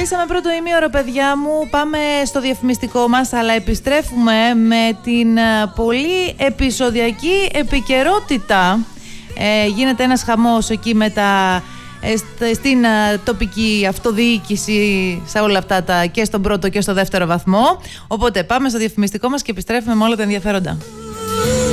Κλείσαμε πρώτο ημίωρο, παιδιά μου. Πάμε στο διαφημιστικό μας, αλλά επιστρέφουμε με την πολύ επεισοδιακή επικαιρότητα. Γίνεται ένας χαμός εκεί με στην τοπική αυτοδιοίκηση, σε όλα αυτά και στον πρώτο και στο δεύτερο βαθμό. Οπότε πάμε στο διαφημιστικό μας και επιστρέφουμε με όλα τα ενδιαφέροντα.